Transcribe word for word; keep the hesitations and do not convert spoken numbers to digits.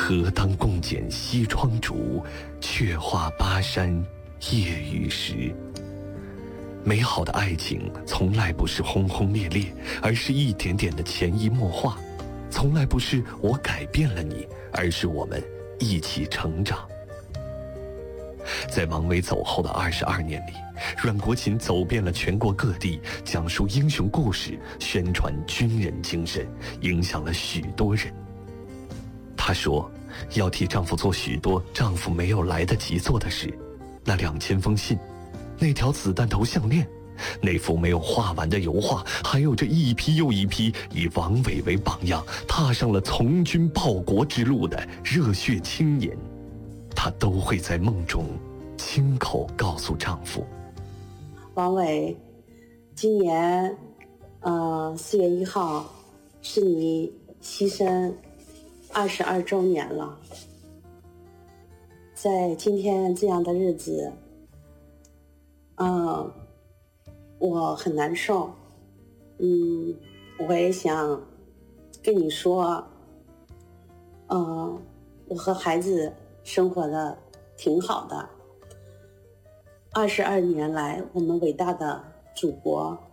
何当共剪西窗烛，却话巴山夜雨时。美好的爱情从来不是轰轰烈烈，而是一点点的潜移默化；从来不是我改变了你，而是我们一起成长。在王维走后的二十二年里，阮国勤走遍了全国各地，讲述英雄故事，宣传军人精神，影响了许多人。她说，要替丈夫做许多丈夫没有来得及做的事，那两千封信，那条子弹头项链，那幅没有画完的油画，还有这一批又一批以王伟为榜样，踏上了从军报国之路的热血青年，她都会在梦中亲口告诉丈夫。 王伟，今年呃四月一号是你牺牲二十二周年了。在今天这样的日子，呃我很难受。嗯我也想跟你说，呃我和孩子生活的挺好的。二十二年来，我们伟大的祖国